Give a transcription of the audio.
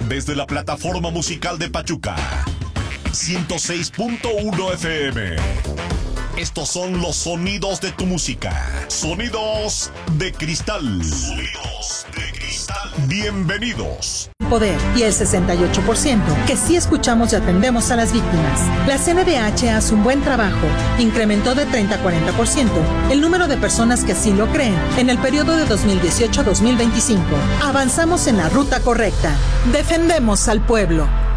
Desde la plataforma musical de Pachuca, 106.1 FM. Estos son los sonidos de tu música. Sonidos de cristal. Sonidos de cristal. Bienvenidos. Poder y el 68% que sí escuchamos y atendemos a las víctimas. La CNDH hace un buen trabajo. Incrementó de 30 a 40% el número de personas que así lo creen en el periodo de 2018 a 2025. Avanzamos en la ruta correcta. Defendemos al pueblo.